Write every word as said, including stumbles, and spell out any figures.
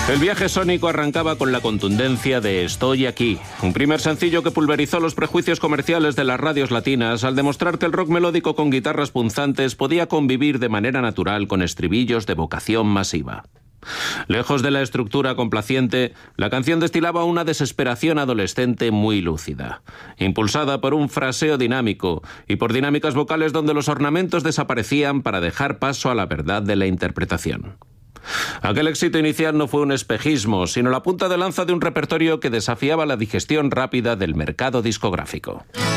El viaje sónico arrancaba con la contundencia de Estoy aquí, un primer sencillo que pulverizó los prejuicios comerciales de las radios latinas al demostrar que el rock melódico con guitarras punzantes podía convivir de manera natural con estribillos de vocación masiva. Lejos de la estructura complaciente, la canción destilaba una desesperación adolescente muy lúcida, impulsada por un fraseo dinámico y por dinámicas vocales donde los ornamentos desaparecían para dejar paso a la verdad de la interpretación. Aquel éxito inicial no fue un espejismo, sino la punta de lanza de un repertorio que desafiaba la digestión rápida del mercado discográfico.